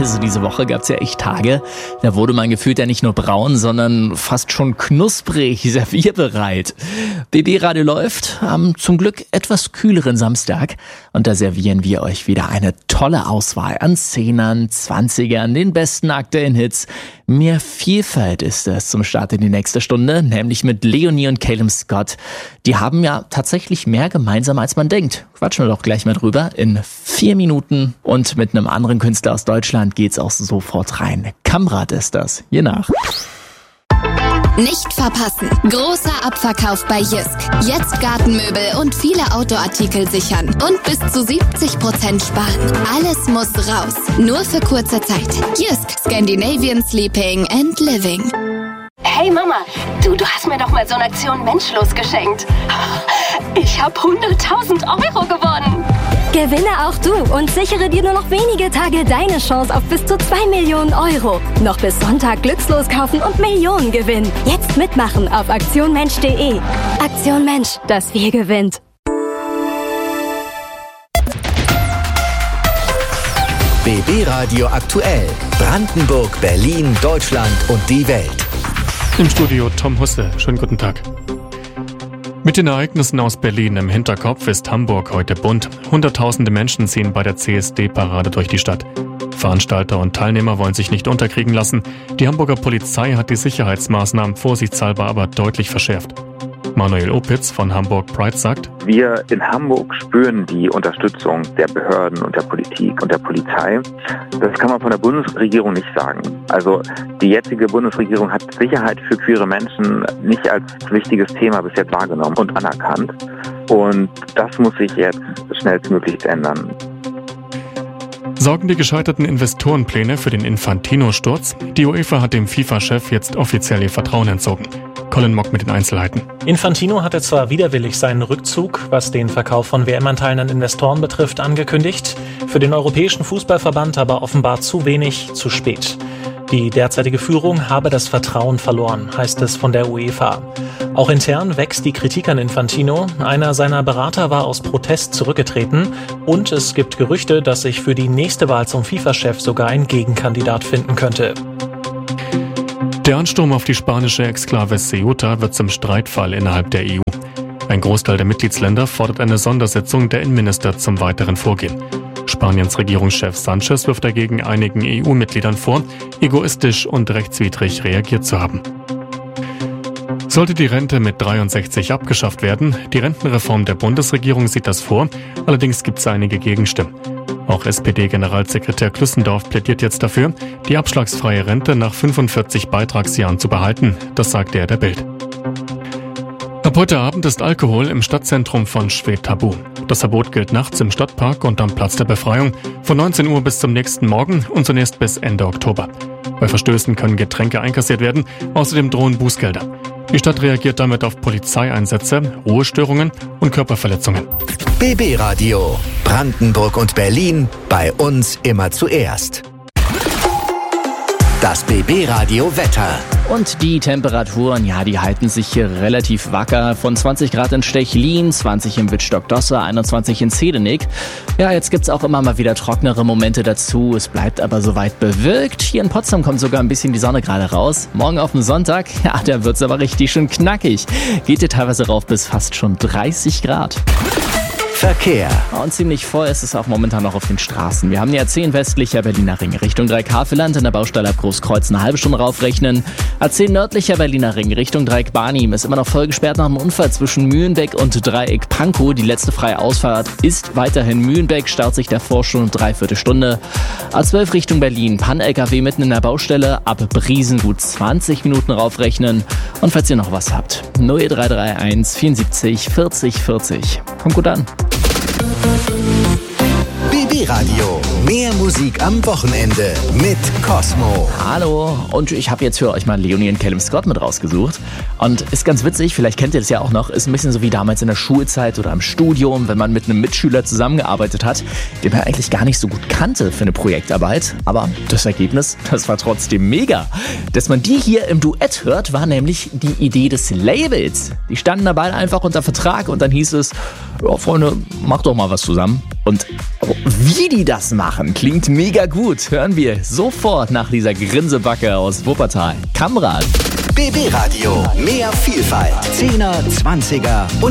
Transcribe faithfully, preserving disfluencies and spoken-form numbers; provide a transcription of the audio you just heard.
Also diese Woche gab es ja echt Tage, da wurde mein Gefühl ja nicht nur braun, sondern fast schon knusprig, servierbereit. B B-Radio läuft am zum Glück etwas kühleren Samstag und da servieren wir euch wieder eine tolle Auswahl an Zehnern, Zwanzigern, den besten aktuellen Hits. Mehr Vielfalt ist es zum Start in die nächste Stunde, nämlich mit Leonie und Calum Scott. Die haben ja tatsächlich mehr gemeinsam, als man denkt. Quatschen wir doch gleich mal drüber in vier Minuten. Und mit einem anderen Künstler aus Deutschland geht's auch sofort rein. Kamrat ist das, je nach. Nicht verpassen. Großer Abverkauf bei Jysk. Jetzt Gartenmöbel und viele Outdoor-Artikel sichern. Und bis zu siebzig Prozent sparen. Alles muss raus. Nur für kurze Zeit. Jysk. Scandinavian Sleeping and Living. Hey Mama, du, du hast mir doch mal so eine Aktion Menschlos geschenkt. Ich habe hunderttausend Euro gewonnen. Gewinne auch du und sichere dir nur noch wenige Tage deine Chance auf bis zu zwei Millionen Euro. Noch bis Sonntag glückslos kaufen und Millionen gewinnen. Jetzt mitmachen auf aktion mensch punkt de. Aktion Mensch, das wir gewinnt. B B-Radio aktuell. Brandenburg, Berlin, Deutschland und die Welt. Im Studio Tom Husse. Schönen guten Tag. Mit den Ereignissen aus Berlin im Hinterkopf ist Hamburg heute bunt. Hunderttausende Menschen ziehen bei der C S D-Parade durch die Stadt. Veranstalter und Teilnehmer wollen sich nicht unterkriegen lassen. Die Hamburger Polizei hat die Sicherheitsmaßnahmen vorsichtshalber aber deutlich verschärft. Manuel Opitz von Hamburg Pride sagt: Wir in Hamburg spüren die Unterstützung der Behörden und der Politik und der Polizei. Das kann man von der Bundesregierung nicht sagen. Also die jetzige Bundesregierung hat Sicherheit für queere Menschen nicht als wichtiges Thema bis jetzt wahrgenommen und anerkannt. Und das muss sich jetzt schnellstmöglich ändern. Sorgen die gescheiterten Investorenpläne für den Infantino-Sturz? Die UEFA hat dem FIFA-Chef jetzt offiziell ihr Vertrauen entzogen. Colin Mock mit den Einzelheiten. Infantino hatte zwar widerwillig seinen Rückzug, was den Verkauf von W M-Anteilen an Investoren betrifft, angekündigt, für den Europäischen Fußballverband aber offenbar zu wenig, zu spät. Die derzeitige Führung habe das Vertrauen verloren, heißt es von der UEFA. Auch intern wächst die Kritik an Infantino. Einer seiner Berater war aus Protest zurückgetreten und es gibt Gerüchte, dass sich für die nächste Wahl zum FIFA-Chef sogar ein Gegenkandidat finden könnte. Der Ansturm auf die spanische Exklave Ceuta wird zum Streitfall innerhalb der E U. Ein Großteil der Mitgliedsländer fordert eine Sondersitzung der Innenminister zum weiteren Vorgehen. Spaniens Regierungschef Sanchez wirft dagegen einigen E U-Mitgliedern vor, egoistisch und rechtswidrig reagiert zu haben. Sollte die Rente mit dreiundsechzig abgeschafft werden, die Rentenreform der Bundesregierung sieht das vor, allerdings gibt es einige Gegenstimmen. Auch S P D-Generalsekretär Klüssendorf plädiert jetzt dafür, die abschlagsfreie Rente nach fünfundvierzig Beitragsjahren zu behalten. Das sagte er der Bild. Ab heute Abend ist Alkohol im Stadtzentrum von Schwedt tabu. Das Verbot gilt nachts im Stadtpark und am Platz der Befreiung von neunzehn Uhr bis zum nächsten Morgen und zunächst bis Ende Oktober. Bei Verstößen können Getränke einkassiert werden, außerdem drohen Bußgelder. Die Stadt reagiert damit auf Polizeieinsätze, Ruhestörungen und Körperverletzungen. B B-Radio. Brandenburg und Berlin. Bei uns immer zuerst. Das B B-Radio Wetter. Und die Temperaturen, ja, die halten sich hier relativ wacker. Von zwanzig Grad in Stechlin, zwanzig im Wittstock-Dosse, einundzwanzig in Zedenik. Ja, jetzt gibt's auch immer mal wieder trocknere Momente dazu. Es bleibt aber soweit bewölkt. Hier in Potsdam kommt sogar ein bisschen die Sonne gerade raus. Morgen auf dem Sonntag, ja, da wird's aber richtig schön knackig. Geht hier teilweise rauf bis fast schon dreißig Grad. Verkehr. Und ziemlich voll ist es auch momentan noch auf den Straßen. Wir haben die A zehn westlicher Berliner Ring Richtung Dreieck-Havelland in der Baustelle ab Großkreuz eine halbe Stunde raufrechnen. A zehn nördlicher Berliner Ring Richtung Dreieck-Barnim ist immer noch voll gesperrt nach einem Unfall zwischen Mühlenbeck und Dreieck-Pankow. Die letzte freie Ausfahrt ist weiterhin Mühlenbeck, staut sich davor schon eine Dreiviertelstunde. A zwölf Richtung Berlin, Pan-L K W mitten in der Baustelle, ab Briesen gut zwanzig Minuten raufrechnen. Und falls ihr noch was habt, null drei drei eins vierundsiebzig vierzig vierzig. Kommt gut an. B B-Radio. Mehr Musik am Wochenende mit Cosmo. Hallo, und ich habe jetzt für euch mal Leonie und Calum Scott mit rausgesucht. Und ist ganz witzig, vielleicht kennt ihr das ja auch noch, ist ein bisschen so wie damals in der Schulzeit oder im Studium, wenn man mit einem Mitschüler zusammengearbeitet hat, den man eigentlich gar nicht so gut kannte für eine Projektarbeit. Aber das Ergebnis, das war trotzdem mega. Dass man die hier im Duett hört, war nämlich die Idee des Labels. Die standen dabei einfach unter Vertrag und dann hieß es, ja Freunde, macht doch mal was zusammen. Und wie die das machen, klingt mega gut. Hören wir sofort nach dieser Grinsebacke aus Wuppertal. Kamran. B B Radio. Mehr Vielfalt. Zehner, Zwanziger und